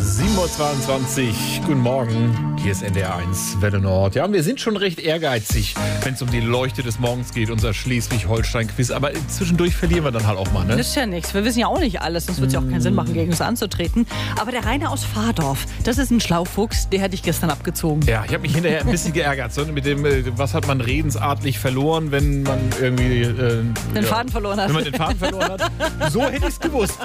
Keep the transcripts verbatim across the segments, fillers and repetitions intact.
sieben Uhr zweiundzwanzig, guten Morgen, hier ist N D R eins Welle Nord. Ja, und wir sind schon recht ehrgeizig, wenn es um die Leuchte des Morgens geht, unser Schleswig-Holstein-Quiz. Aber zwischendurch verlieren wir dann halt auch mal, ne? Das ist ja nichts, wir wissen ja auch nicht alles, sonst wird es ja auch keinen Sinn machen, gegen uns anzutreten. Aber der Rainer aus Vardorf, das ist ein Schlaufuchs, der hätte ich gestern abgezogen. Ja, ich habe mich hinterher ein bisschen geärgert, so mit dem, was hat man redensartlich verloren, wenn man irgendwie... Äh, den ja, Faden verloren hat. Wenn man den Faden verloren hat. So hätte ich es gewusst.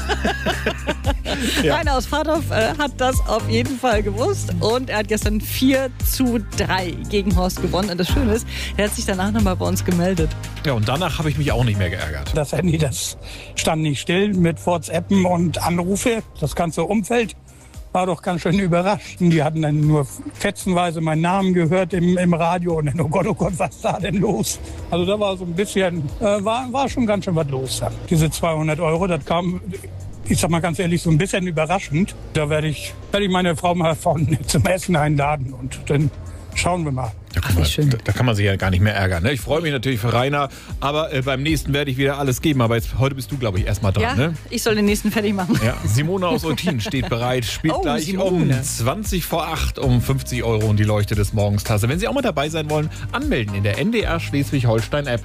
Ja. Rainer aus Vardorf äh, hat das auf jeden Fall gewusst und er hat gestern vier zu drei gegen Horst gewonnen. Und das Schöne ist, er hat sich danach nochmal bei uns gemeldet. Ja, und danach habe ich mich auch nicht mehr geärgert. Das Handy, das stand nicht still mit WhatsAppen und Anrufe. Das ganze Umfeld war doch ganz schön überrascht. Die hatten dann nur fetzenweise meinen Namen gehört im, im Radio und dann, oh Gott, oh Gott, was ist da denn los? Also da war so ein bisschen, äh, war, war schon ganz schön was los dann. Diese zweihundert Euro, das kam... Ich sag mal ganz ehrlich, so ein bisschen überraschend. Da werde ich, werde ich meine Frau mal von zum Essen einladen und dann schauen wir mal. Da kann, man, da, da kann man sich ja gar nicht mehr ärgern. Ne? Ich freue mich natürlich für Rainer, aber äh, beim nächsten werde ich wieder alles geben. Aber jetzt, heute bist du, glaube ich, erstmal dran. Ja, ne? Ich soll den nächsten fertig machen. Ja, Simone aus Eutin steht bereit, spielt oh, gleich Simone. um zwanzig vor acht um fünfzig Euro und die Leuchte des Morgens Tasse. Wenn Sie auch mal dabei sein wollen, anmelden in der N D R Schleswig-Holstein-App.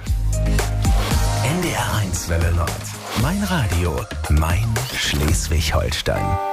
N D R eins Welle Nord. Mein Radio, mein Schleswig-Holstein.